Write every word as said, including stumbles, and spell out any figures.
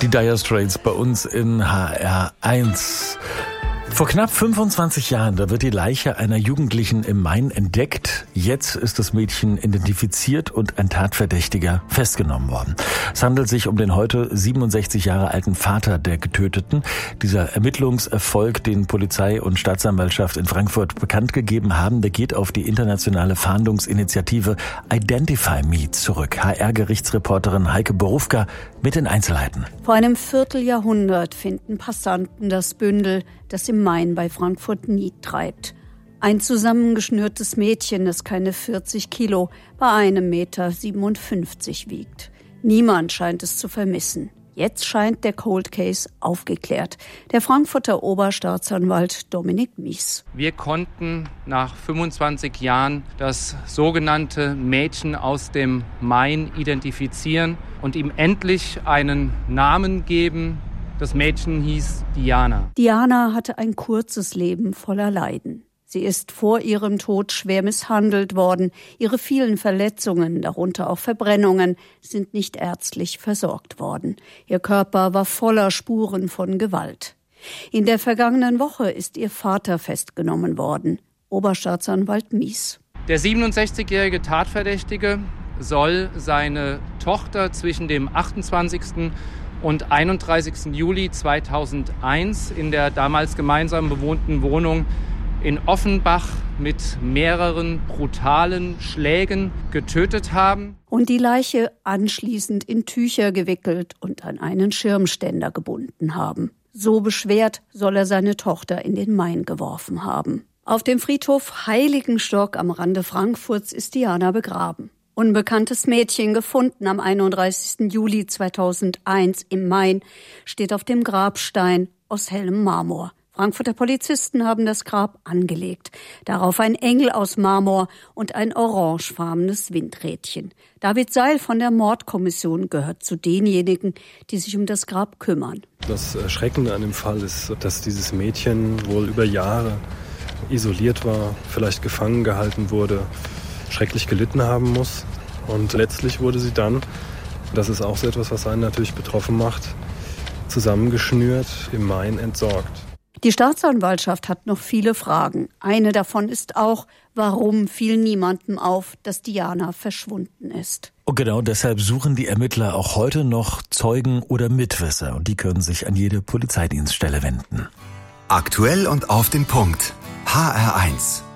Die Dire Straits bei uns in H R eins. Vor knapp fünfundzwanzig Jahren, da wird die Leiche einer Jugendlichen im Main entdeckt. Jetzt ist das Mädchen identifiziert und ein Tatverdächtiger festgenommen worden. Es handelt sich um den heute siebenundsechzig Jahre alten Vater der Getöteten. Dieser Ermittlungserfolg, den Polizei und Staatsanwaltschaft in Frankfurt bekannt gegeben haben, der geht auf die internationale Fahndungsinitiative Identify Me zurück. H R-Gerichtsreporterin Heike Borufka mit den Einzelheiten. Vor einem Vierteljahrhundert finden Passanten das Bündel, das im Main bei Frankfurt Nied treibt. Ein zusammengeschnürtes Mädchen, das keine vierzig Kilo bei einem Meter siebenundfünfzig wiegt. Niemand scheint es zu vermissen. Jetzt scheint der Cold Case aufgeklärt. Der Frankfurter Oberstaatsanwalt Dominik Mies. Wir konnten nach fünfundzwanzig Jahren das sogenannte Mädchen aus dem Main identifizieren und ihm endlich einen Namen geben. Das Mädchen hieß Diana. Diana hatte ein kurzes Leben voller Leiden. Sie ist vor ihrem Tod schwer misshandelt worden. Ihre vielen Verletzungen, darunter auch Verbrennungen, sind nicht ärztlich versorgt worden. Ihr Körper war voller Spuren von Gewalt. In der vergangenen Woche ist ihr Vater festgenommen worden. Oberstaatsanwalt Mies. Der siebenundsechzigjährige Tatverdächtige soll seine Tochter zwischen dem achtundzwanzigsten und einunddreißigsten Juli zweitausendeins in der damals gemeinsam bewohnten Wohnung in Offenbach mit mehreren brutalen Schlägen getötet haben. Und die Leiche anschließend in Tücher gewickelt und an einen Schirmständer gebunden haben. So beschwert soll er seine Tochter in den Main geworfen haben. Auf dem Friedhof Heiligenstock am Rande Frankfurts ist Diana begraben. Unbekanntes Mädchen, gefunden am einunddreißigsten Juli zweitausendeins im Main, steht auf dem Grabstein aus hellem Marmor. Frankfurter Polizisten haben das Grab angelegt. Darauf ein Engel aus Marmor und ein orangefarbenes Windrädchen. David Seil von der Mordkommission gehört zu denjenigen, die sich um das Grab kümmern. Das Erschreckende an dem Fall ist, dass dieses Mädchen wohl über Jahre isoliert war, vielleicht gefangen gehalten wurde, schrecklich gelitten haben muss. Und letztlich wurde sie dann, das ist auch so etwas, was einen natürlich betroffen macht, zusammengeschnürt, im Main entsorgt. Die Staatsanwaltschaft hat noch viele Fragen. Eine davon ist auch, warum fiel niemandem auf, dass Diana verschwunden ist. Und genau deshalb suchen die Ermittler auch heute noch Zeugen oder Mitwisser. Und die können sich an jede Polizeidienststelle wenden. Aktuell und auf den Punkt. H R eins.